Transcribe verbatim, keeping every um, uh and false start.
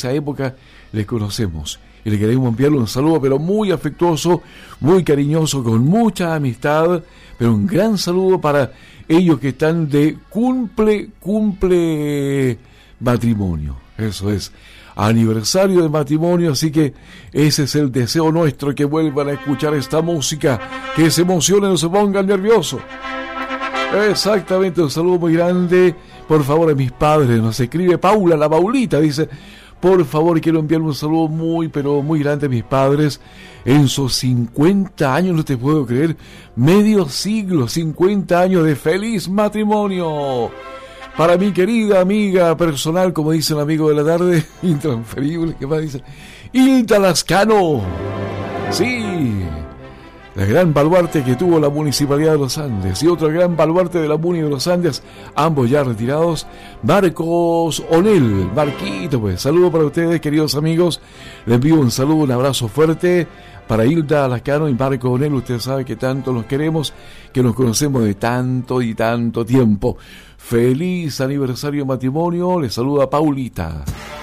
esa época les conocemos. Y le queremos enviarle un saludo, pero muy afectuoso, muy cariñoso, con mucha amistad, pero un gran saludo para ellos que están de cumple, cumple matrimonio. Eso es, aniversario de matrimonio, así que ese es el deseo nuestro, que vuelvan a escuchar esta música, que se emocionen, no se pongan nerviosos. Exactamente, un saludo muy grande, por favor, a mis padres. Nos escribe Paula, la Paulita, dice: por favor, quiero enviarle un saludo muy, pero muy grande a mis padres en sus cincuenta años, no te puedo creer, medio siglo, cincuenta años de feliz matrimonio. Para mi querida amiga personal, como dice el amigo de la tarde, intransferible, ¿qué más dice? Hilda Lascano. Sí, la gran baluarte que tuvo la Municipalidad de los Andes, y otro gran baluarte de la Muni de los Andes, ambos ya retirados, Marcos Onel, Marquito, pues, saludo para ustedes, queridos amigos, les envío un saludo, un abrazo fuerte para Hilda Lascano y Marcos Onel. Usted sabe que tanto los queremos, que nos conocemos de tanto y tanto tiempo. Feliz aniversario de matrimonio, les saluda Paulita.